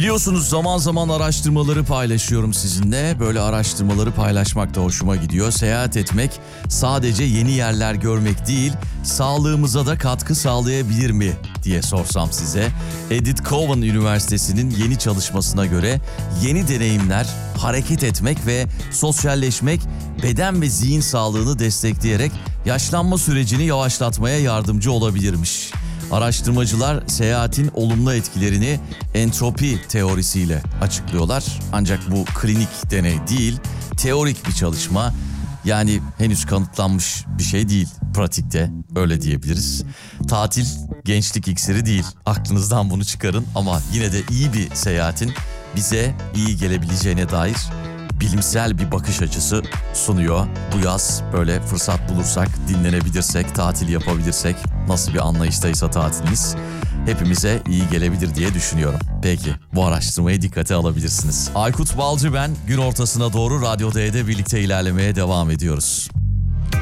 Biliyorsunuz zaman zaman araştırmaları paylaşıyorum sizinle. Böyle araştırmaları paylaşmak da hoşuma gidiyor. Seyahat etmek sadece yeni yerler görmek değil, sağlığımıza da katkı sağlayabilir mi diye sorsam size. Edith Cowan Üniversitesi'nin yeni çalışmasına göre yeni deneyimler, hareket etmek ve sosyalleşmek beden ve zihin sağlığını destekleyerek yaşlanma sürecini yavaşlatmaya yardımcı olabilirmiş. Araştırmacılar seyahatin olumlu etkilerini entropi teorisiyle açıklıyorlar. Ancak bu klinik deney değil, teorik bir çalışma. Yani henüz kanıtlanmış bir şey değil pratikte, öyle diyebiliriz. Tatil gençlik iksiri değil, aklınızdan bunu çıkarın ama yine de iyi bir seyahatin bize iyi gelebileceğine dair bilimsel bir bakış açısı sunuyor. Bu yaz böyle fırsat bulursak, dinlenebilirsek, tatil yapabilirsek, nasıl bir anlayıştaysa tatiliniz hepimize iyi gelebilir diye düşünüyorum. Peki, bu araştırmayı dikkate alabilirsiniz. Aykut Balcı ben, gün ortasına doğru Radyo D'de birlikte ilerlemeye devam ediyoruz.